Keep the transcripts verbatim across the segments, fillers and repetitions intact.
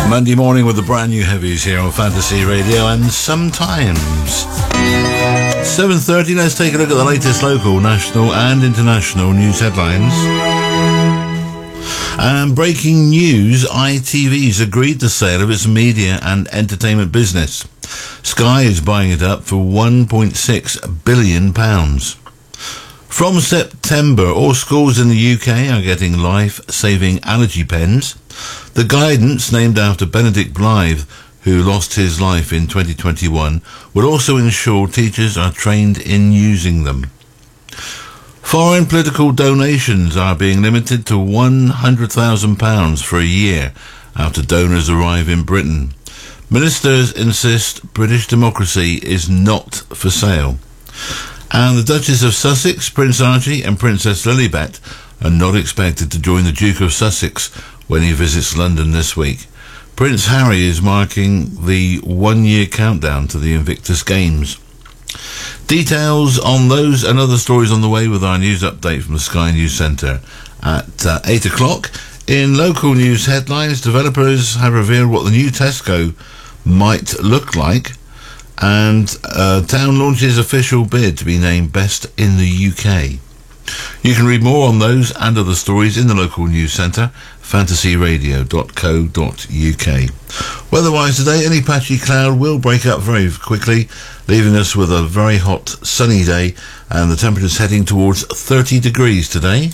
Monday morning with the brand new heavies here on Fantasy Radio, and sometimes seven thirty. Let's take a look at the latest local, national and international news headlines. And breaking news, I T V's agreed the sale of its media and entertainment business. Sky is buying it up for one point six billion pounds. From September, all schools in the U K are getting life-saving allergy pens. The guidance, named after Benedict Blythe, who lost his life in twenty twenty-one, will also ensure teachers are trained in using them. Foreign political donations are being limited to one hundred thousand pounds for a year after donors arrive in Britain. Ministers insist British democracy is not for sale. And the Duchess of Sussex, Prince Archie and Princess Lilibet are not expected to join the Duke of Sussex when he visits London this week. Prince Harry is marking the one-year countdown to the Invictus Games. Details on those and other stories on the way with our news update from the Sky News Centre at uh, eight o'clock. In local news headlines, developers have revealed what the new Tesco might look like, and uh, Town launches official bid to be named Best in the U K. You can read more on those and other stories in the local news centre, fantasy radio dot co dot uk. Weather-wise today, any patchy cloud will break up very quickly, leaving us with a very hot sunny day, and the temperature's heading towards thirty degrees today.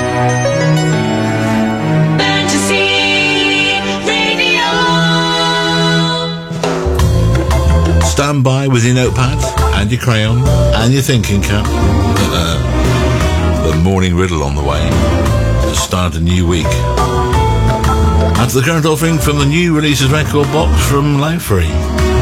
Stand by with your notepad and your crayon and your thinking cap. Uh, the morning riddle on the way to start a new week. After the current offering from the new releases record box from Lowry.